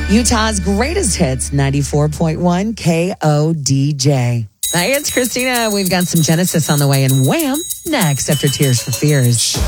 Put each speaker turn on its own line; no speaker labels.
Utah's greatest hits, 94.1 KODJ. Hi, it's Christina. We've got some Genesis on the way, and Wham! Next after Tears for Fears.